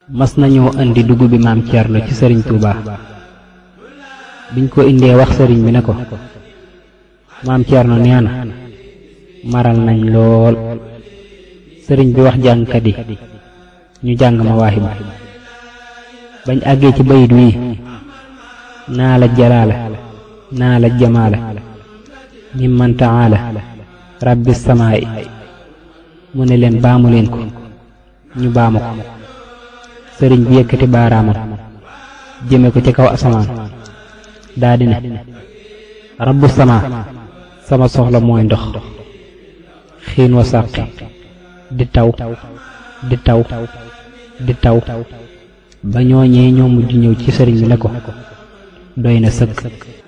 mas nañoo indi dugub bi maam Cerno ci sëriñ Touba biñ ko indee wax sëriñ bi ne ko maam Cerno nee na maral nañ lool sëriñ bi wax jàngkat yi ñu jàng Mawaahibu bañ àggee ci bayit wi naa la jalaala naa la jamaala mimman taala rabbi samaa'i mu ne leen baamu leen ko ñu baamu ko sëriñ bi yëkkati baaraamam jëme ko ci kaw asamaan daa di ne rabbu samaa sama soxla mooy ndox xiin wa sàqi di taw di taw di taw ba ñooñee ñoo mujj ñëw ci sëriñ bi ne ko doy na sëkk